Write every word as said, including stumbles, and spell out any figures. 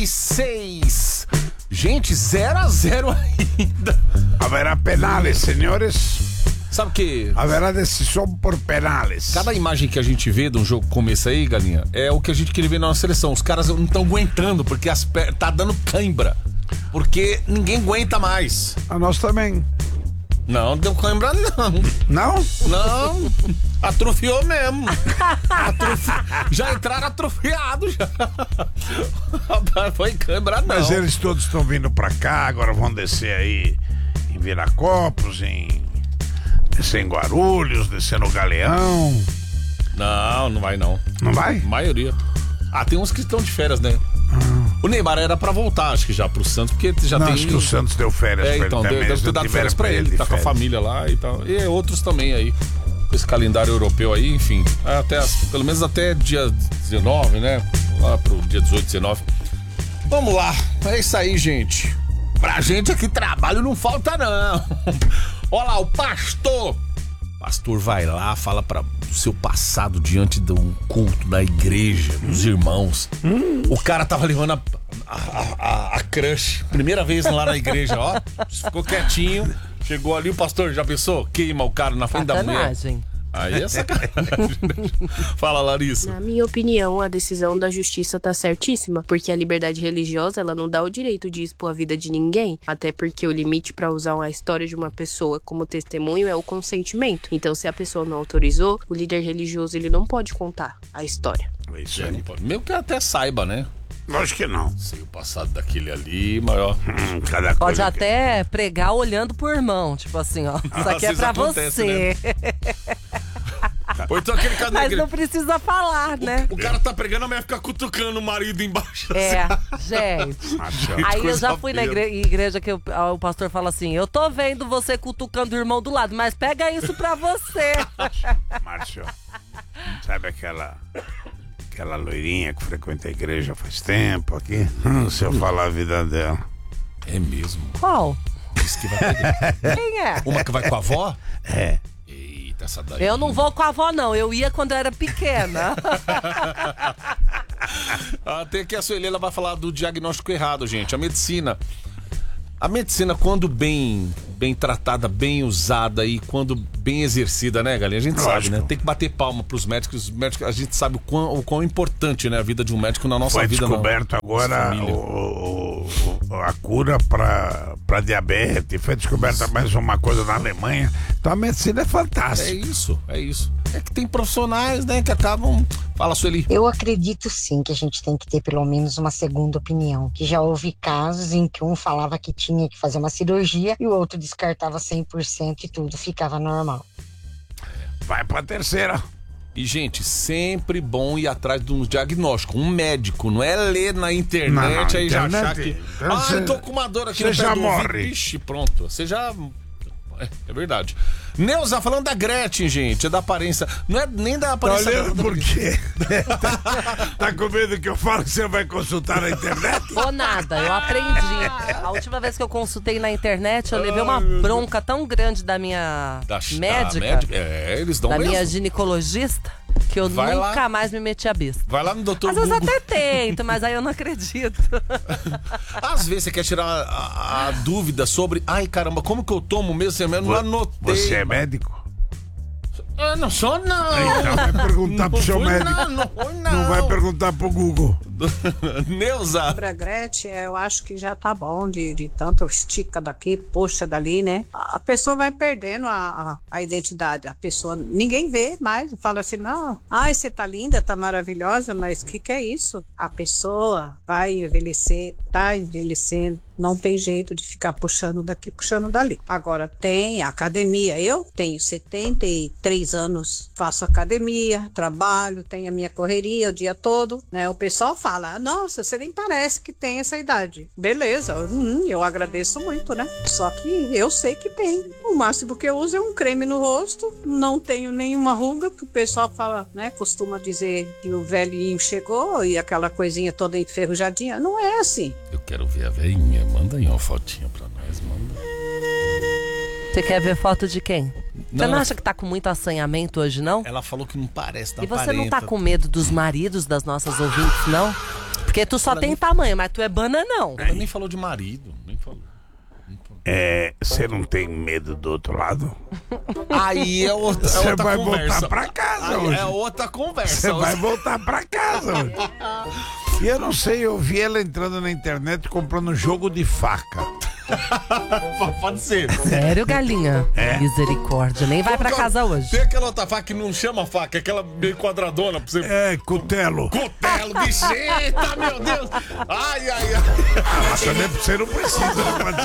e seis. Gente, zero a zero ainda. Haverá penales, senhores. Sabe o que? Haverá decisão por penales. Cada imagem que a gente vê de um jogo começo aí, Galinha, é o que a gente queria ver na nossa seleção. Os caras não estão aguentando, porque as per... tá dando cãibra. Porque ninguém aguenta mais. A nós também. Não, deu cãibra não. Não? Não, atrofiou mesmo. Atrofi... Já entraram atrofiados já. Foi cãibra não. Mas eles todos estão vindo pra cá, agora vão descer aí em Viracopos, em... descer em Guarulhos, descer no Galeão. Não, não vai não. Não vai? A maioria. Ah, tem uns que estão de férias, né? Ah. O Neymar era pra voltar, acho que já pro Santos, porque já não, tem... acho que o Santos deu férias é, pra então, ele deu, também. deve ter dado férias pra ele, ele tá férias. Com a família lá e tal. E outros também aí, com esse calendário europeu aí, enfim. Até, pelo menos até dia dezenove, né? Lá pro dia dezoito, dezenove. Vamos lá, é isso aí, gente. Pra gente aqui trabalho não falta não. Olha lá, o pastor. Pastor vai lá, fala para do seu passado diante de um culto da igreja, dos irmãos. Hum. O cara tava levando a, a, a, a crush, primeira vez lá na igreja, ó. Ficou quietinho, chegou ali, o pastor já pensou? Queima o cara na frente sacanagem. Da mulher. Aí é sacanagem. Fala, Larissa. Na minha opinião, a decisão da justiça tá certíssima, porque a liberdade religiosa, ela não dá o direito de expor a vida de ninguém, até porque o limite para usar a história de uma pessoa como testemunho é o consentimento. Então, se a pessoa não autorizou, o líder religioso, ele não pode contar a história. É isso aí. Mesmo que até saiba, né? Lógico que não. Sei o passado daquele ali, maior. Hum, cada Pode coisa até que... pregar olhando pro irmão, tipo assim, ó. Isso aqui é pra acontece, você. Né? Ou então aquele cara, Mas aquele... não precisa falar, né? O, o cara tá pregando, a mulher fica cutucando o marido embaixo. É, assim. gente. Gente, aí eu já fui feia. na igre- igreja que o, o pastor fala assim: eu tô vendo você cutucando o irmão do lado, mas pega isso pra você. Márcio, sabe aquela aquela loirinha que frequenta a igreja faz tempo aqui? Hum, se eu falar a vida dela. É mesmo. Qual? Diz que vai pegar. Quem é? Uma que vai com a avó? É. Eita, essa daí. Eu não vou com a avó, não. Eu ia quando eu era pequena. ah, tem aqui a Sueli, ela vai falar do diagnóstico errado, gente. A medicina. A medicina, quando bem, bem tratada, bem usada e quando bem exercida, né, galinha? A gente Lógico. sabe, né? Tem que bater palma pros médicos. Os médicos, a gente sabe o quão, o quão importante, né, a vida de um médico na nossa Foi vida. descoberto na, agora o, o, a cura para para diabetes. Foi descoberta mais uma coisa na Alemanha. Então a medicina é fantástica. É isso, é isso. É que tem profissionais, né, que acabam... Fala, Sueli. Eu acredito sim que a gente tem que ter pelo menos uma segunda opinião. Que já houve casos em que um falava que tinha que fazer uma cirurgia e o outro descartava cem por cento e tudo ficava normal. Vai pra terceira. E, gente, sempre bom ir atrás de um diagnóstico, um médico, não é ler na internet Não, não, aí já internet, achar que... então ah, cê- eu tô com uma dor aqui cê no pé já do ouvido. morre. Ixi, pronto, você já... É, é verdade. Neuza, falando da Gretchen, gente, é da aparência, não é nem da Tá aparência... olhando por quê? Tá com medo que eu falo que você vai consultar na internet? Ou nada, eu aprendi. A última vez que eu consultei na internet, eu levei uma bronca tão grande da minha Da, médica, da médica. É, eles dão da mesmo. minha ginecologista, que eu Vai nunca lá. mais me meti a besta. Vai lá no doutor Às vezes Google. até tento, mas aí eu não acredito. Às vezes você quer tirar a, a- a dúvida sobre... Ai, caramba, como que eu tomo mesmo? Eu não anotei. Você é médico? Eu não sou, não. Então vai perguntar pro Não seu fui, médico. Não, não fui, não. Não vai perguntar pro Google. Neuza. Pra Gretchen, eu acho que já tá bom de, de tanto estica daqui, puxa dali, né? A pessoa vai perdendo a, a, a identidade. A pessoa, ninguém vê mais, fala assim, não, ai, você tá linda, tá maravilhosa, mas o que que é isso? A pessoa vai envelhecer, tá envelhecendo, não tem jeito de ficar puxando daqui, puxando dali. Agora, tem academia. Eu tenho setenta e três anos, faço academia, trabalho, tenho a minha correria o dia todo, né? O pessoal fala, nossa, você nem parece que tem essa idade. Beleza, hum, eu agradeço muito, né? Só que eu sei que tem. O máximo que eu uso é um creme no rosto, não tenho nenhuma ruga, porque o pessoal fala, né? Costuma dizer que o velhinho chegou e aquela coisinha toda enferrujadinha. Não é assim. Eu quero ver a velhinha. Manda aí uma fotinha pra nós, manda. Você quer ver foto de quem? Não, Você não ela- acha que tá com muito assanhamento hoje, não? Ela falou que não parece, não E você não aparenta. tá com medo dos maridos das nossas ouvintes, não? Porque tu só Ela tem nem- tamanho, mas tu é bananão. Ela nem falou de marido, nem falou. É, você não tem medo do outro lado? Aí é outra, é Você outra vai conversa. voltar pra casa Aí hoje. é outra conversa. Você vai voltar pra casa hoje. E eu não sei, eu vi ela entrando na internet comprando jogo de faca. Pode ser. Sério, galinha? É. Misericórdia, nem vai pra casa hoje. Tem aquela outra faca que não chama faca, é aquela meio quadradona pra você. É, cutelo. Cutelo, bicheta, meu Deus! Ai, ai, ai. Ah, mas também você não precisa, né? Pode